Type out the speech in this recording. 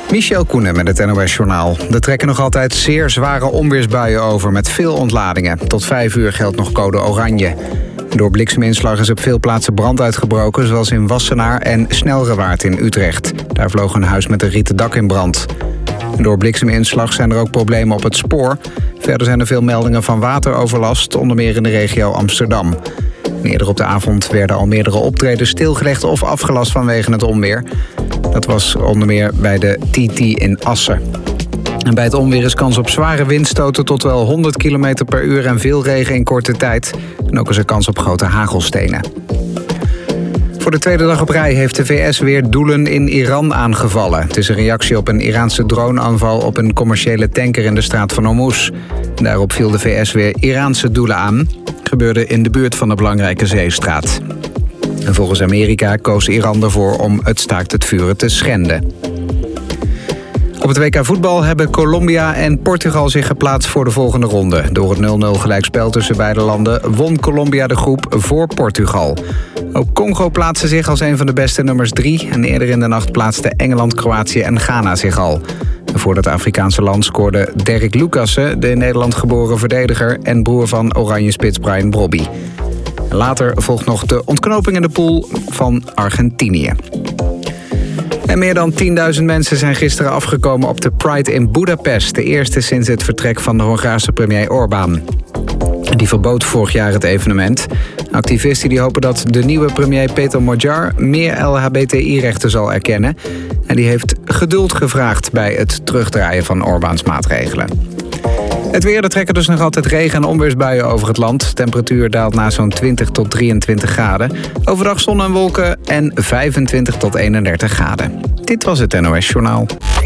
Michel Koenen met het NOS-journaal. Er trekken nog altijd zeer zware onweersbuien over met veel ontladingen. Tot 5 uur geldt nog code oranje. Door blikseminslag is op veel plaatsen brand uitgebroken, zoals in Wassenaar en Snelrewaard in Utrecht. Daar vloog een huis met een rieten dak in brand. Door blikseminslag zijn er ook problemen op het spoor. Verder zijn er veel meldingen van wateroverlast, onder meer in de regio Amsterdam. Eerder op de avond werden al meerdere optredens stilgelegd of afgelast vanwege het onweer. Dat was onder meer bij de TT in Assen. En bij het onweer is kans op zware windstoten tot wel 100 km per uur en veel regen in korte tijd. En ook is er kans op grote hagelstenen. Voor de tweede dag op rij heeft de VS weer doelen in Iran aangevallen. Het is een reactie op een Iraanse droneaanval op een commerciële tanker in de straat van Hormuz. Daarop viel de VS weer Iraanse doelen aan. Het gebeurde in de buurt van de belangrijke zeestraat. En volgens Amerika koos Iran ervoor om het staakt het vuren te schenden. Op het WK voetbal hebben Colombia en Portugal zich geplaatst voor de volgende ronde. Door het 0-0 gelijkspel tussen beide landen won Colombia de groep voor Portugal. Ook Congo plaatste zich als een van de beste nummers 3. En eerder in de nacht plaatsten Engeland, Kroatië en Ghana zich al. En voor dat Afrikaanse land scoorde Derek Lucassen, de in Nederland geboren verdediger en broer van Oranje spits Brian Brobby. Later volgt nog de ontknoping in de pool van Argentinië. En meer dan 10.000 mensen zijn gisteren afgekomen op de Pride in Budapest. De eerste sinds het vertrek van de Hongaarse premier Orbán. Die verbood vorig jaar het evenement. Activisten die hopen dat de nieuwe premier Peter Magyar meer LHBTI-rechten zal erkennen. En die heeft geduld gevraagd bij het terugdraaien van Orbáns maatregelen. Het weer, er trekken dus nog altijd regen- en onweersbuien over het land. Temperatuur daalt naar zo'n 20 tot 23 graden. Overdag zon en wolken en 25 tot 31 graden. Dit was het NOS Journaal.